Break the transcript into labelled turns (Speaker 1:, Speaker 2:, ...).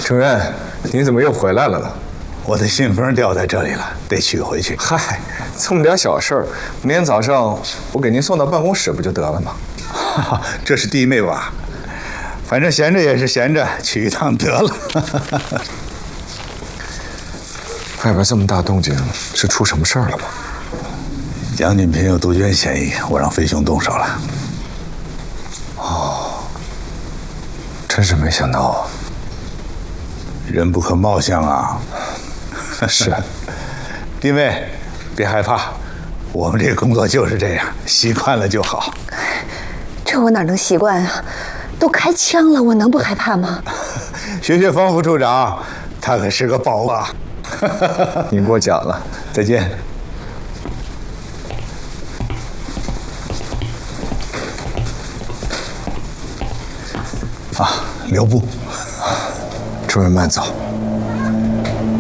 Speaker 1: 主任，你怎么又回来了呢？
Speaker 2: 我的信封掉在这里了，得取回去。
Speaker 1: 嗨，这么点小事儿，明天早上我给您送到办公室不就得了吗？
Speaker 2: 这是弟妹吧？反正闲着也是闲着，去一趟得了。
Speaker 1: 外边这么大动静，是出什么事儿了吗？
Speaker 2: 杨锦平有杜鹃嫌疑，我让飞熊动手了。
Speaker 1: 真是没想到啊！
Speaker 2: 人不可貌相啊。
Speaker 1: 是，
Speaker 2: 弟妹，别害怕，我们这个工作就是这样，习惯了就好。
Speaker 3: 这我哪能习惯啊？都开枪了，我能不害怕吗？
Speaker 2: 学学方副处长，他可是个宝啊。
Speaker 1: 您过奖了，
Speaker 2: 再见。留步。
Speaker 1: 主任慢走。